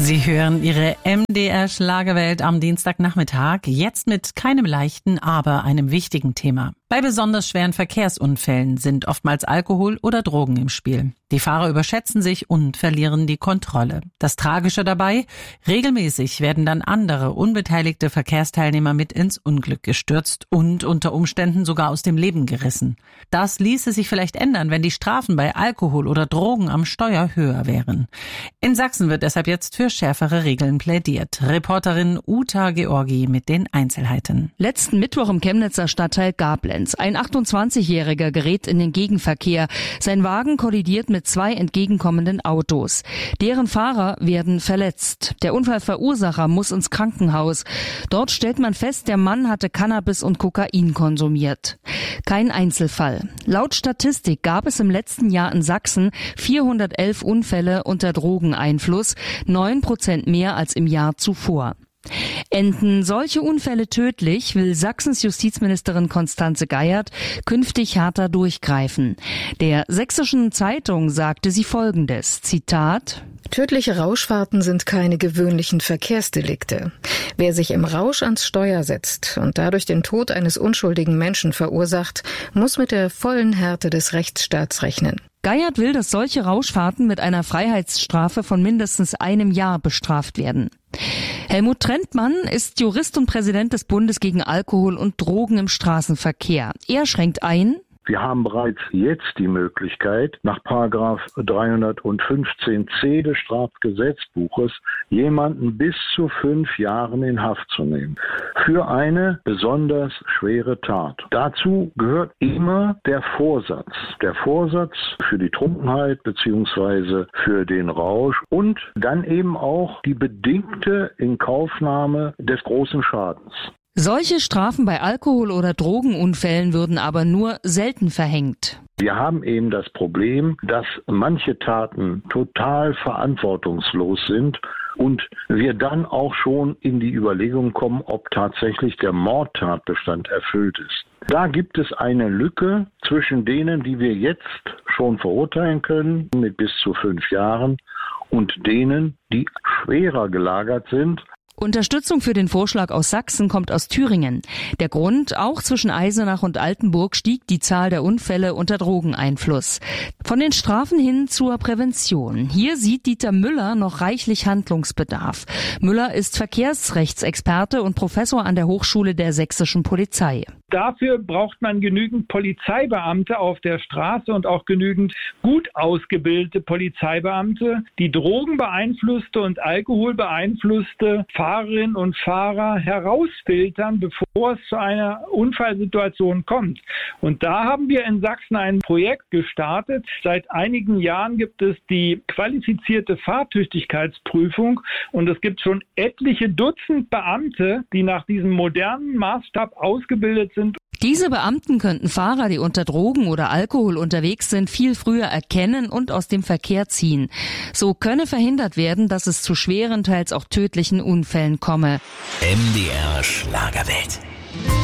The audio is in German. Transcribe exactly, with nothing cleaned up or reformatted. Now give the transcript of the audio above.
Sie hören Ihre M D R Schlagerwelt am Dienstagnachmittag, jetzt mit keinem leichten, aber einem wichtigen Thema. Bei besonders schweren Verkehrsunfällen sind oftmals Alkohol oder Drogen im Spiel. Die Fahrer überschätzen sich und verlieren die Kontrolle. Das Tragische dabei: regelmäßig werden dann andere unbeteiligte Verkehrsteilnehmer mit ins Unglück gestürzt und unter Umständen sogar aus dem Leben gerissen. Das ließe sich vielleicht ändern, wenn die Strafen bei Alkohol oder Drogen am Steuer höher wären. In Sachsen wird deshalb jetzt für schärfere Regeln plädiert. Reporterin Uta Georgi mit den Einzelheiten. Letzten Mittwoch im Chemnitzer Stadtteil Gablenz. Ein achtundzwanzigjähriger gerät in den Gegenverkehr. Sein Wagen kollidiert mit zwei entgegenkommenden Autos. Deren Fahrer werden verletzt. Der Unfallverursacher muss ins Krankenhaus. Dort stellt man fest, der Mann hatte Cannabis und Kokain konsumiert. Kein Einzelfall. Laut Statistik gab es im letzten Jahr in Sachsen vierhundertelf Unfälle unter Drogeneinfluss, neun Prozent mehr als im Jahr zuvor. Enden solche Unfälle tödlich, will Sachsens Justizministerin Constanze Geiert künftig härter durchgreifen. Der Sächsischen Zeitung sagte sie Folgendes, Zitat: Tödliche Rauschfahrten sind keine gewöhnlichen Verkehrsdelikte. Wer sich im Rausch ans Steuer setzt und dadurch den Tod eines unschuldigen Menschen verursacht, muss mit der vollen Härte des Rechtsstaats rechnen. Geiert will, dass solche Rauschfahrten mit einer Freiheitsstrafe von mindestens einem Jahr bestraft werden. Helmut Trentmann ist Jurist und Präsident des Bundes gegen Alkohol und Drogen im Straßenverkehr. Er schränkt ein: Wir haben bereits jetzt die Möglichkeit, nach Paragraph dreihundertfünfzehn c des Strafgesetzbuches jemanden bis zu fünf Jahren in Haft zu nehmen. Für eine besonders schwere Tat. Dazu gehört immer der Vorsatz. Der Vorsatz für die Trunkenheit bzw. für den Rausch und dann eben auch die bedingte Inkaufnahme des großen Schadens. Solche Strafen bei Alkohol- oder Drogenunfällen würden aber nur selten verhängt. Wir haben eben das Problem, dass manche Taten total verantwortungslos sind und wir dann auch schon in die Überlegung kommen, ob tatsächlich der Mordtatbestand erfüllt ist. Da gibt es eine Lücke zwischen denen, die wir jetzt schon verurteilen können, mit bis zu fünf Jahren, und denen, die schwerer gelagert sind. Unterstützung für den Vorschlag aus Sachsen kommt aus Thüringen. Der Grund: auch zwischen Eisenach und Altenburg stieg die Zahl der Unfälle unter Drogeneinfluss. Von den Strafen hin zur Prävention. Hier sieht Dieter Müller noch reichlich Handlungsbedarf. Müller ist Verkehrsrechtsexperte und Professor an der Hochschule der Sächsischen Polizei. Dafür braucht man genügend Polizeibeamte auf der Straße und auch genügend gut ausgebildete Polizeibeamte, die drogenbeeinflusste und alkoholbeeinflusste Fahrerinnen und Fahrer herausfiltern, bevor es zu einer Unfallsituation kommt. Und da haben wir in Sachsen ein Projekt gestartet. Seit einigen Jahren gibt es die qualifizierte Fahrtüchtigkeitsprüfung und es gibt schon etliche Dutzend Beamte, die nach diesem modernen Maßstab ausgebildet sind. Diese Beamten könnten Fahrer, die unter Drogen oder Alkohol unterwegs sind, viel früher erkennen und aus dem Verkehr ziehen. So könne verhindert werden, dass es zu schweren, teils auch tödlichen Unfällen komme. M D R Schlagerwelt.